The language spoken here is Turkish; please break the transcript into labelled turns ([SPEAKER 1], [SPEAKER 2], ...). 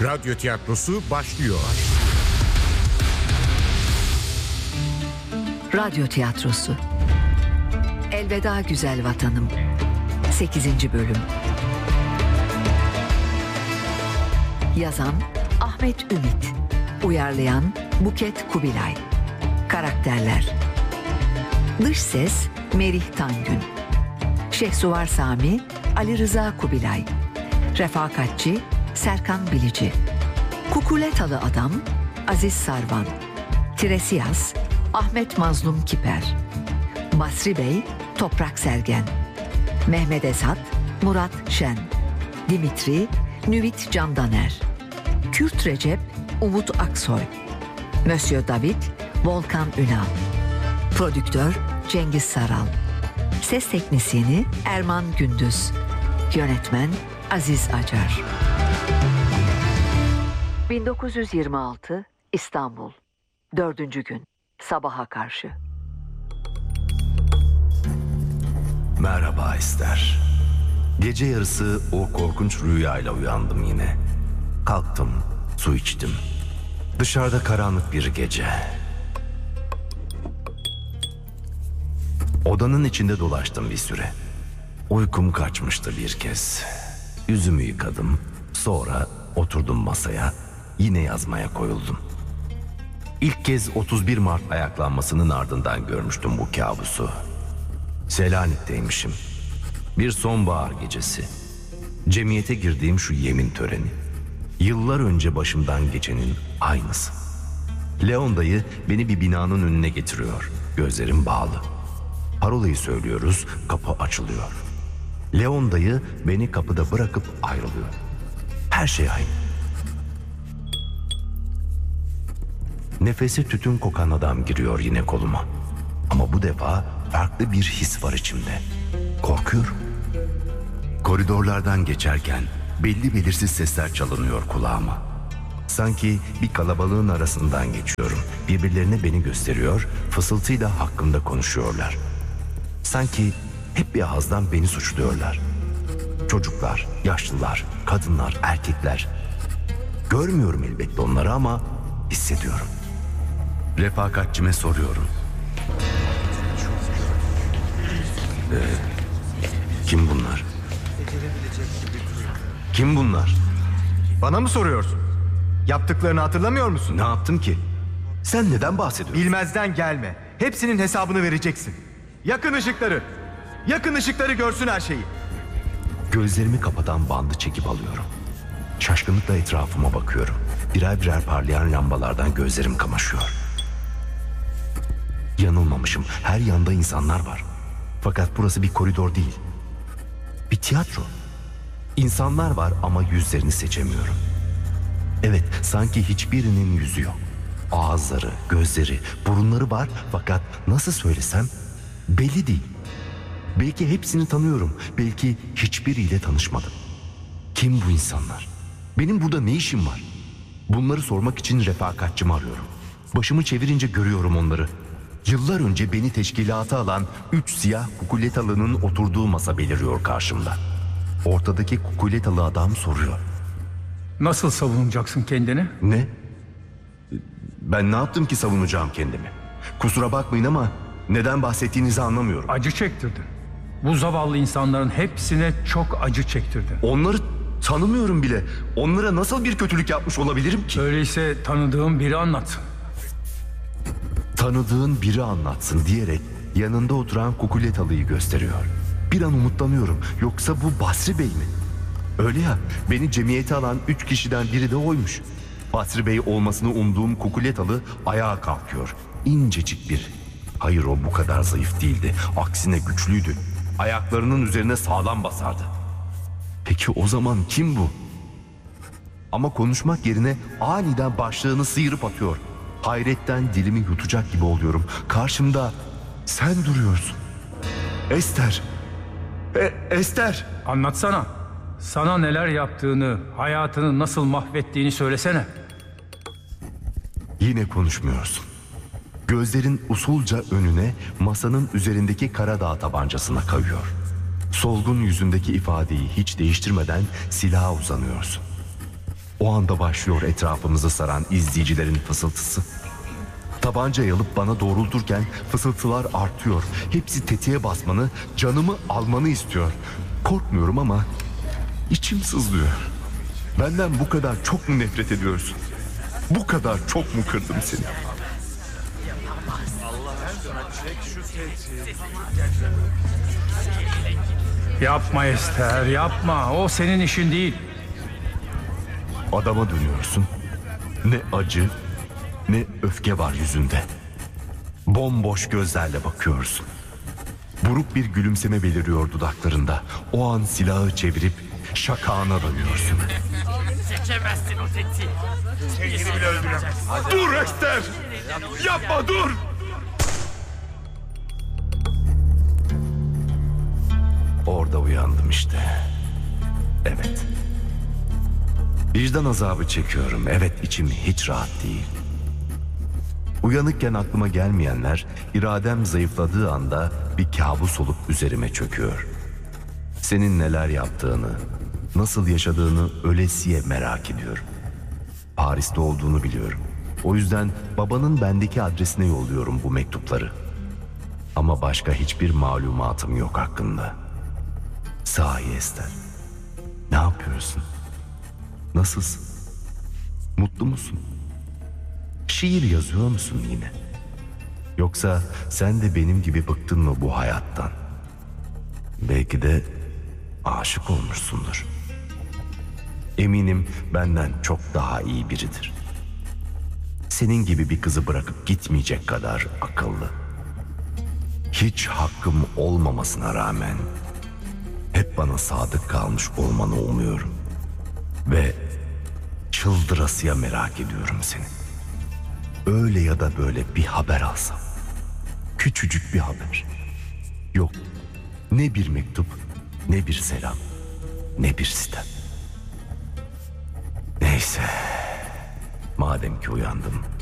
[SPEAKER 1] Radyo tiyatrosu başlıyor.
[SPEAKER 2] Radyo tiyatrosu. Elveda Güzel Vatanım. 8. bölüm. Yazan Ahmet Ümit. Uyarlayan Buket Kubilay. Karakterler: Dış ses Merih Tangün, Şehsuvar Sami Ali Rıza Kubilay, Refakatçi Serkan Bilici, Kukuletalı Adam Aziz Sarvan, Tiresias Ahmet Mazlum Kiper, Basri Bey Toprak Sergen, Mehmet Esat Murat Şen, Dimitri Nüvit Candaner, Kürt Recep Umut Aksoy, Monsieur David Volkan Ünal, Prodüktör Cengiz Saral, Ses Teknisyeni Erman Gündüz, Yönetmen Aziz Acar. 1926 İstanbul. 4. gün. Sabaha karşı.
[SPEAKER 3] Merhaba Ester. Gece yarısı o korkunç rüyayla uyandım yine. Kalktım, su içtim. Dışarıda karanlık bir gece. Odanın içinde dolaştım bir süre. Uykum kaçmıştı bir kez. Yüzümü yıkadım. Sonra oturdum masaya. Yine yazmaya koyuldum. İlk kez 31 Mart ayaklanmasının ardından görmüştüm bu kabusu. Selanik'teymişim. Bir sonbahar gecesi. Cemiyete girdiğim şu yemin töreni. Yıllar önce başımdan geçenin aynısı. Leon dayı beni bir binanın önüne getiriyor. Gözlerim bağlı. Parolayı söylüyoruz, kapı açılıyor. Leon dayı beni kapıda bırakıp ayrılıyor. Her şey aynı. Nefesi tütün kokan adam giriyor yine koluma. Ama bu defa farklı bir his var içimde. Korkuyorum. Koridorlardan geçerken belli belirsiz sesler çalınıyor kulağıma. Sanki bir kalabalığın arasından geçiyorum. Birbirlerine beni gösteriyor, fısıltıyla hakkımda konuşuyorlar. Sanki hep bir ağızdan beni suçluyorlar. Çocuklar, yaşlılar, kadınlar, erkekler. Görmüyorum elbette onları ama hissediyorum. Refakatçime soruyorum. Kim bunlar? Kim bunlar?
[SPEAKER 4] Bana mı soruyorsun? Yaptıklarını hatırlamıyor musun?
[SPEAKER 3] Ne yaptım ki? Sen neden bahsediyorsun?
[SPEAKER 4] Bilmezden gelme. Hepsinin hesabını vereceksin. Yakın ışıkları. Yakın ışıkları görsün her şeyi.
[SPEAKER 3] Gözlerimi kapatan bandı çekip alıyorum. Şaşkınlıkla etrafıma bakıyorum. Birer birer parlayan lambalardan gözlerim kamaşıyor. Yanılmamışım. Her yanda insanlar var. Fakat burası bir koridor değil. Bir tiyatro. İnsanlar var ama yüzlerini seçemiyorum. Evet, sanki hiçbirinin yüzü yok. Ağızları, gözleri, burunları var fakat nasıl söylesem belli değil. Belki hepsini tanıyorum, belki hiçbiriyle tanışmadım. Kim bu insanlar? Benim burada ne işim var? Bunları sormak için refakatçimi arıyorum. Başımı çevirince görüyorum onları. Yıllar önce beni teşkilata alan 3 siyah kukuletalı'nın oturduğu masa beliriyor karşımda. Ortadaki kukuletalı adam soruyor.
[SPEAKER 5] Nasıl savunacaksın kendini?
[SPEAKER 3] Ne? Ben ne yaptım ki savunacağım kendimi? Kusura bakmayın ama neden bahsettiğinizi anlamıyorum.
[SPEAKER 5] Acı çektirdin. Bu zavallı insanların hepsine çok acı çektirdin.
[SPEAKER 3] Onları tanımıyorum bile. Onlara nasıl bir kötülük yapmış olabilirim ki?
[SPEAKER 5] Öyleyse tanıdığın biri anlat.
[SPEAKER 3] Tanıdığın biri anlatsın diyerek yanında oturan kukuletalı'yı gösteriyor. Bir an umutlanıyorum. Yoksa bu Basri Bey mi? Öyle ya, beni cemiyete alan 3 kişiden biri de oymuş. Basri Bey olmasını umduğum kukuletalı ayağa kalkıyor. İncecik bir. Hayır, o bu kadar zayıf değildi. Aksine güçlüydü. Ayaklarının üzerine sağlam basardı. Peki o zaman kim bu? Ama konuşmak yerine aniden başlığını sıyırıp atıyor. Hayretten dilimi yutacak gibi oluyorum. Karşımda sen duruyorsun. Ester. Ester.
[SPEAKER 5] Anlatsana. Sana neler yaptığını, hayatını nasıl mahvettiğini söylesene.
[SPEAKER 3] Yine konuşmuyorsun. Gözlerin usulca önüne, masanın üzerindeki Karadağ tabancasına kayıyor. Solgun yüzündeki ifadeyi hiç değiştirmeden silaha uzanıyorsun. O anda başlıyor etrafımızı saran izleyicilerin fısıltısı. Tabancayı alıp bana doğrulturken fısıltılar artıyor. Hepsi tetiğe basmanı, canımı almanı istiyor. Korkmuyorum ama içim sızlıyor. Benden bu kadar çok mu nefret ediyorsun? Bu kadar çok mu kırdım seni?
[SPEAKER 5] Yapma Ester, yapma. O senin işin değil.
[SPEAKER 3] Adama dönüyorsun. Ne acı, ne öfke var yüzünde. Bomboş gözlerle bakıyorsun. Buruk bir gülümseme beliriyor dudaklarında. O an silahı çevirip şakağına dönüyorsun.
[SPEAKER 6] Çekemezsin o tetiği. Sevgili bile öldüremez.
[SPEAKER 3] Dur Ester! Yapma, dur! Orada uyandım işte. Evet. Vicdan azabı çekiyorum. Evet, içim hiç rahat değil. Uyanıkken aklıma gelmeyenler iradem zayıfladığı anda bir kabus olup üzerime çöküyor. Senin neler yaptığını, nasıl yaşadığını ölesiye merak ediyorum. Paris'te olduğunu biliyorum. O yüzden babanın bendeki adresine yolluyorum bu mektupları. Ama başka hiçbir malumatım yok hakkında. Sahi Ester, ne yapıyorsun? Nasılsın? Mutlu musun? Şiir yazıyor musun yine? Yoksa sen de benim gibi bıktın mı bu hayattan? Belki de aşık olmuşsundur. Eminim benden çok daha iyi biridir. Senin gibi bir kızı bırakıp gitmeyecek kadar akıllı. Hiç hakkım olmamasına rağmen hep bana sadık kalmış olmanı umuyorum. Ve çıldırasıya merak ediyorum seni. Öyle ya da böyle bir haber alsam. Küçücük bir haber. Yok, ne bir mektup, ne bir selam, ne bir sitem. Neyse, madem ki uyandım,